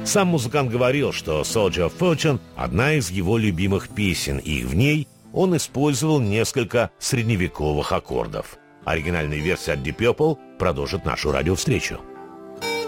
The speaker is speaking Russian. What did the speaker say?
Сам музыкант говорил, что Soldier of Fortune – одна из его любимых песен, и в ней он использовал несколько средневековых аккордов. Оригинальная версия от Deep Purple продолжит нашу радиовстречу.